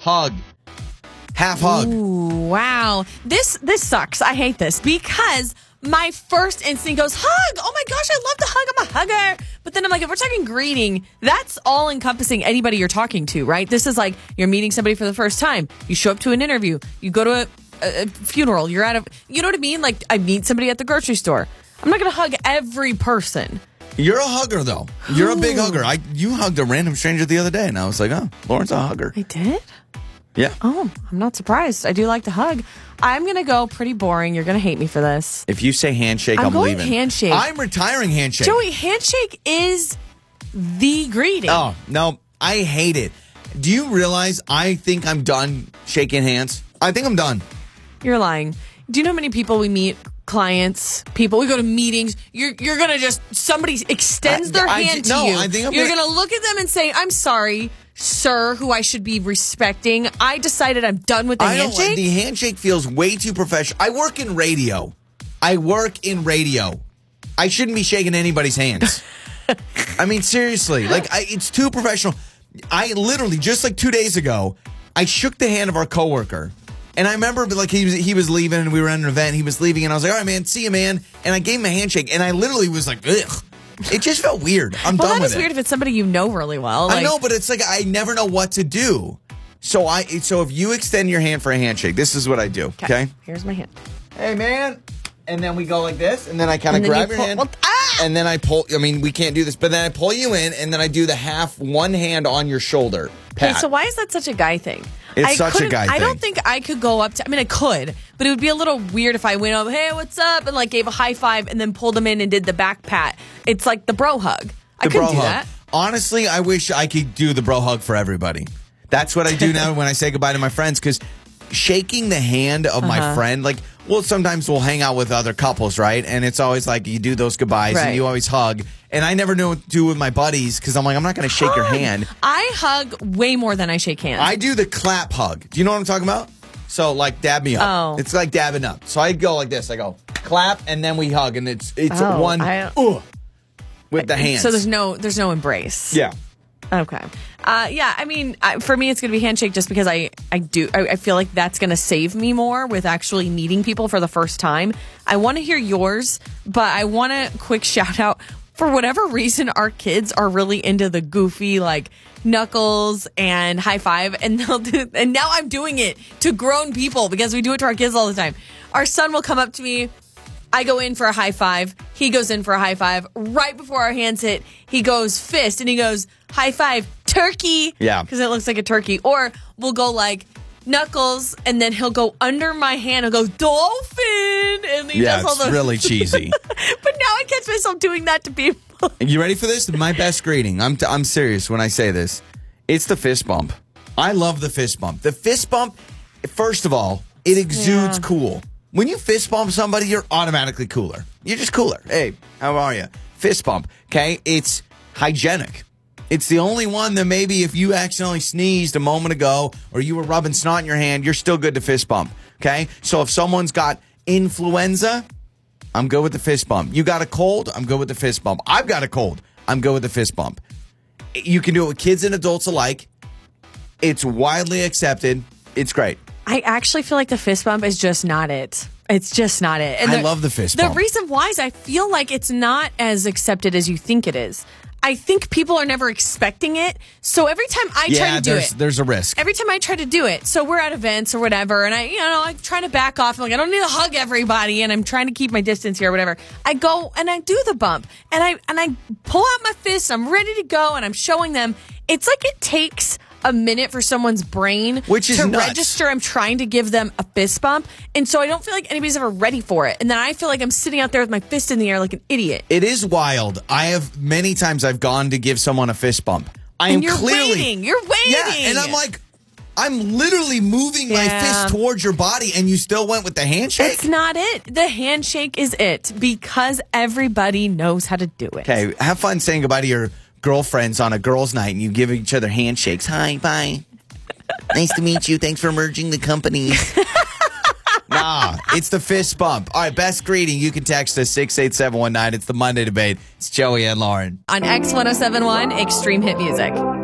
hug. Half hug. Ooh, wow. This sucks. I hate this because my first instinct goes, hug. Oh my gosh, I love to hug. I'm a hugger. But then I'm like, if we're talking greeting, that's all encompassing anybody you're talking to, right? This is like you're meeting somebody for the first time. You show up to an interview. You go to a funeral. You're you know what I mean? Like I meet somebody at the grocery store. I'm not going to hug every person. You're a hugger, though. You're a big hugger. You hugged a random stranger the other day, and I was like, oh, Lauren's a hugger. I did? Yeah. Oh, I'm not surprised. I do like to hug. I'm going to go pretty boring. You're going to hate me for this. If you say handshake, I'm going leaving. Handshake. I'm retiring handshake. Joey, handshake is the greeting. Oh, no. I hate it. Do you realize I think I'm done shaking hands? I think I'm done. You're lying. Do you know how many people we meet? Clients, people, we go to meetings. You're going to just, somebody extends their hand to you. I think you're going to look at them and say, I'm sorry, sir, who I should be respecting. I decided I'm done with the handshake. The handshake feels way too professional. I work in radio. I shouldn't be shaking anybody's hands. I mean, seriously, it's too professional. I literally, just like 2 days ago, I shook the hand of our coworker. And I remember, like, he was leaving, and we were at an event, and he was leaving, and I was like, all right, man, see you, man. And I gave him a handshake, and I literally was like, ugh. It just felt weird. I'm done with it. Well, that is weird if it's somebody you know really well. I know, but it's like I never know what to do. So if you extend your hand for a handshake, this is what I do, okay? Here's my hand. Hey, man. And then we go like this, and then I kind of grab your hand. And then I pull, we can't do this, but then I pull you in, and then I do the one hand on your shoulder. Pat. Okay, so why is that such a guy thing? It's such a guy thing. I don't think I could go up to, I could, but it would be a little weird if I went up, hey, what's up? And like gave a high five and then pulled him in and did the back pat. It's like the bro hug. I couldn't do that. Honestly, I wish I could do the bro hug for everybody. That's what I do now when I say goodbye to my friends, because shaking the hand of my friend, sometimes we'll hang out with other couples, right? And it's always like you do those goodbyes and you always hug. And I never know what to do with my buddies because I'm like, I'm not going to shake your hand. I hug way more than I shake hands. I do the clap hug. Do you know what I'm talking about? So, like, dab me up. Oh. It's like dabbing up. So I go like this. I go clap, and then we hug, and it's one with the hands. So there's no embrace. Yeah. Okay. For me, it's going to be handshake just because I feel like that's going to save me more with actually meeting people for the first time. I want to hear yours, but I want a quick shout out. For whatever reason, our kids are really into the goofy, like, knuckles and high five, and now I'm doing it to grown people because we do it to our kids all the time. Our son will come up to me. I go in for a high five. He goes in for a high five. Right before our hands hit, he goes fist, and he goes, high five, turkey. Yeah. Because it looks like a turkey. Or we'll go like knuckles, and then he'll go under my hand and go dolphin. And he does all those. It's really cheesy. But now I catch myself doing that to people. You ready for this? My best greeting. I'm serious when I say this. It's the fist bump. I love the fist bump. The fist bump, first of all, it exudes cool. When you fist bump somebody, you're automatically cooler. You're just cooler. Hey, how are you? Fist bump. Okay? It's hygienic. It's the only one that maybe if you accidentally sneezed a moment ago or you were rubbing snot in your hand, you're still good to fist bump. Okay? So if someone's got influenza, I'm good with the fist bump. You got a cold? I'm good with the fist bump. I've got a cold. I'm good with the fist bump. You can do it with kids and adults alike. It's widely accepted. It's great. I actually feel like the fist bump is just not it. It's just not it. And I love the fist bump. The reason why is I feel like it's not as accepted as you think it is. I think people are never expecting it. So every time I try to do it, there's a risk. Every time I try to do it, so we're at events or whatever, and I'm trying to back off. I'm like, I don't need to hug everybody, and I'm trying to keep my distance here or whatever. I go and I do the bump, and I pull out my fist. I'm ready to go, and I'm showing them. It's like it takes a minute for someone's brain to register I'm trying to give them a fist bump. And so I don't feel like anybody's ever ready for it. And then I feel like I'm sitting out there with my fist in the air like an idiot. It is wild. Many times I've gone to give someone a fist bump. You're waiting. Yeah, and I'm like, I'm literally moving my fist towards your body, and you still went with the handshake? It's not it. The handshake is it because everybody knows how to do it. Okay, have fun saying goodbye to your girlfriends on a girls' night, and you give each other handshakes. Hi, bye. Nice to meet you. Thanks for merging the companies. Nah, it's the fist bump. All right, best greeting. You can text us 68719. It's the Monday Debate. It's Joey and Lauren. On X1071, Extreme Hit Music.